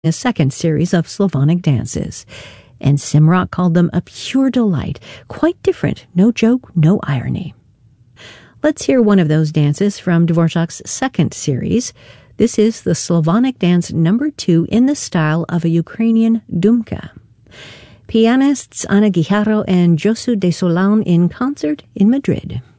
a second series of Slavonic dances, and Simrock called them a pure delight, quite different, no joke, no irony. Let's hear one of those dances from Dvorak's second series. This is the Slavonic dance number 2 in the style of a Ukrainian dumka. Pianists Anna Guijarro and Josu de Solán in concert in Madrid.